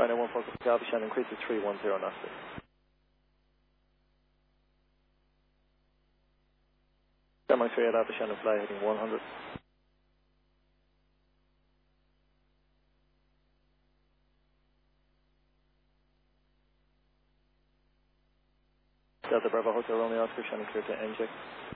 China 1 Focus Alpha Shannon, increase to 310 knots. Denmark 3 at Alpha Shannon, fly heading 100. Delta Bravo Hotel Romeo Oscar, Shannon clear to NJ.